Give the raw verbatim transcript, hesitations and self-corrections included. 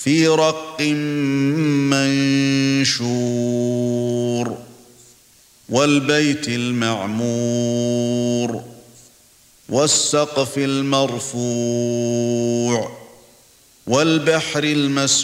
في رق منشور والبيت المعمور والسقف المرفوع والبحر المسجور